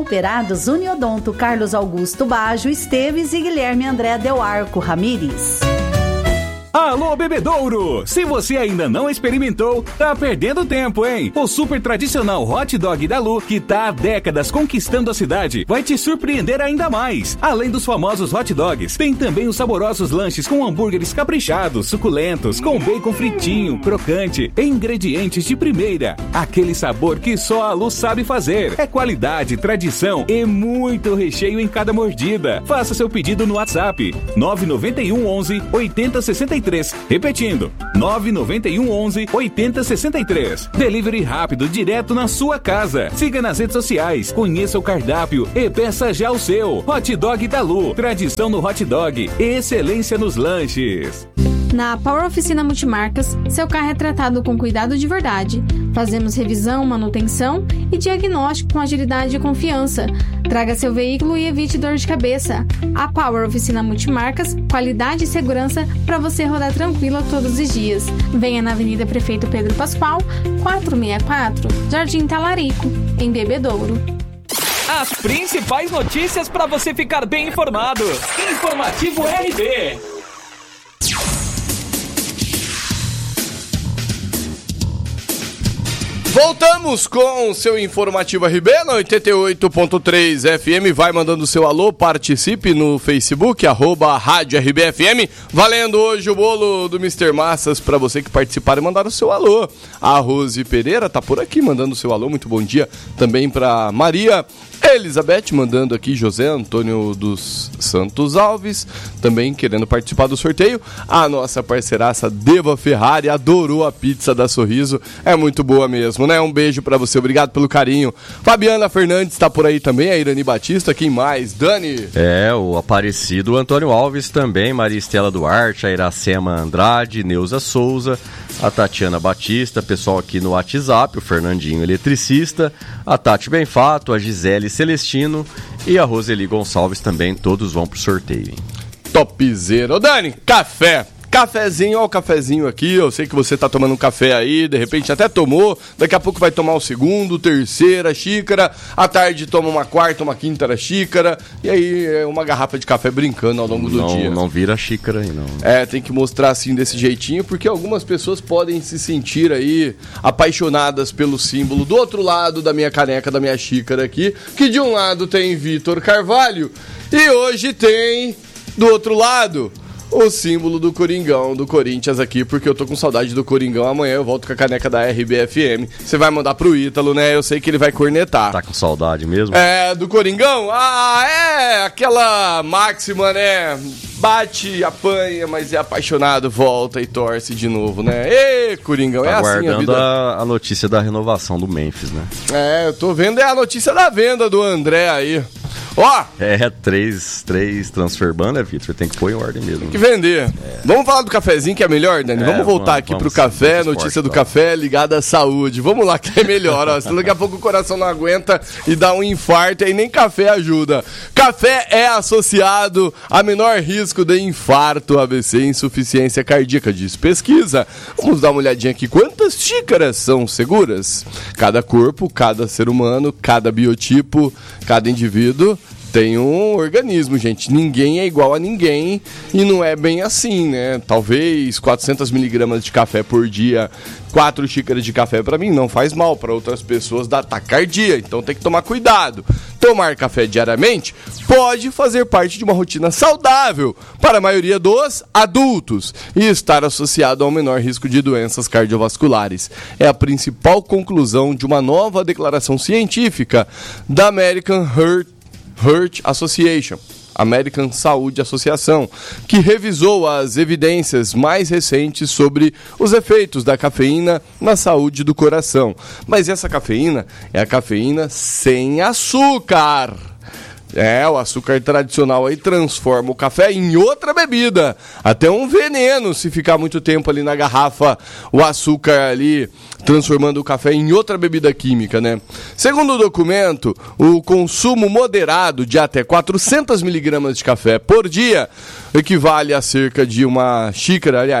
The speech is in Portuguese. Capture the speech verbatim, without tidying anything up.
Cooperados Uniodonto Carlos Augusto Bajo Esteves e Guilherme André Del Arco Ramires. Alô, Bebedouro! Se você ainda não experimentou, tá perdendo tempo, hein? O super tradicional hot dog da Lu, que tá há décadas conquistando a cidade, vai te surpreender ainda mais. Além dos famosos hot dogs, tem também os saborosos lanches com hambúrgueres caprichados, suculentos, com bacon fritinho, crocante, ingredientes de primeira. Aquele sabor que só a Lu sabe fazer. É qualidade, tradição e muito recheio em cada mordida. Faça seu pedido no WhatsApp nove nove um onze oitenta sessenta e três. Repetindo, nove nove um onze oitenta sessenta e três. Delivery rápido, direto na sua casa. Siga nas redes sociais, conheça o cardápio e peça já o seu. Hot Dog da Lu, tradição no hot dog, excelência nos lanches. Na Power Oficina Multimarcas, seu carro é tratado com cuidado de verdade. Fazemos revisão, manutenção e diagnóstico com agilidade e confiança. Traga seu veículo e evite dor de cabeça. A Power Oficina Multimarcas, qualidade e segurança para você rodar tranquilo todos os dias. Venha na Avenida Prefeito Pedro Pascoal, quatrocentos e sessenta e quatro, Jardim Talarico, em Bebedouro. As principais notícias para você ficar bem informado. Informativo R B. Voltamos com o seu Informativo R B na oitenta e oito ponto três F M. Vai mandando o seu alô, participe no Facebook, arroba Rádio R B F M. Valendo hoje o bolo do mister Massas para você que participar e mandar o seu alô. A Rose Pereira tá por aqui mandando o seu alô. Muito bom dia também para Maria Elizabeth, mandando aqui José Antônio dos Santos Alves, também querendo participar do sorteio. A nossa parceiraça Deva Ferrari adorou a pizza da Sorriso, é muito boa mesmo, né? Um beijo pra você, obrigado pelo carinho. Fabiana Fernandes tá por aí também, a Irani Batista, quem mais? Dani? É, o Aparecido Antônio Alves também, Maria Estela Duarte, a Iracema Andrade, Neuza Souza, a Tatiana Batista, pessoal aqui no WhatsApp, o Fernandinho Eletricista, a Tati Benfato, a Gisele Celestino e a Roseli Gonçalves também, todos vão pro sorteio, hein? Topzera. Ô Dani, café. Cafezinho, ó o cafezinho aqui, eu sei que você tá tomando um café aí, de repente até tomou, daqui a pouco vai tomar o segundo, terceira xícara, à tarde toma uma quarta, uma quinta xícara, e aí é uma garrafa de café brincando ao longo não, do dia. Não vira xícara aí, não. É, tem que mostrar assim desse jeitinho, porque algumas pessoas podem se sentir aí apaixonadas pelo símbolo do outro lado da minha caneca, da minha xícara aqui, que de um lado tem Vitor Carvalho, e hoje tem do outro lado o símbolo do Coringão, do Corinthians aqui, porque eu tô com saudade do Coringão. Amanhã eu volto com a caneca da R B F M. Você vai mandar pro Ítalo, né? Eu sei que ele vai cornetar. Tá com saudade mesmo? É, do Coringão? Ah, é aquela máxima, né? Bate, apanha, mas é apaixonado, volta e torce de novo, né? Ê, Coringão, tá é assim a vida. Aguardando a, a notícia da renovação do Memphis, né? É, eu tô vendo é a notícia da venda do André aí. Ó! É, três, três transfer ban, né, Vitor? Tem que pôr em ordem mesmo. Tem que vender. É. Vamos falar do cafezinho que é melhor, Dani? É, vamos voltar vamos, aqui vamos, pro café, notícia do café ligada à saúde. Vamos lá que é melhor, ó. Senão daqui a pouco o coração não aguenta e dá um infarto e nem café ajuda. Café é associado a menor risco de infarto, A V C e insuficiência cardíaca, diz pesquisa. Vamos dar uma olhadinha aqui. Quantas xícaras são seguras? Cada corpo, cada ser humano, cada biotipo, cada indivíduo tem um organismo, gente. Ninguém é igual a ninguém e não é bem assim, né? Talvez quatrocentas miligramas de café por dia, quatro xícaras de café para mim não faz mal, para outras pessoas dá taquicardia, então tem que tomar cuidado. Tomar café diariamente pode fazer parte de uma rotina saudável para a maioria dos adultos e estar associado ao menor risco de doenças cardiovasculares. É a principal conclusão de uma nova declaração científica da American Heart Heart Association, American Saúde Associação, que revisou as evidências mais recentes sobre os efeitos da cafeína na saúde do coração. Mas essa cafeína é a cafeína sem açúcar. É, o açúcar tradicional aí transforma o café em outra bebida. Até um veneno se ficar muito tempo ali na garrafa, o açúcar ali transformando o café em outra bebida química, né? Segundo o documento, o consumo moderado de até quatrocentas miligramas de café por dia equivale a cerca de uma xícara, aliás,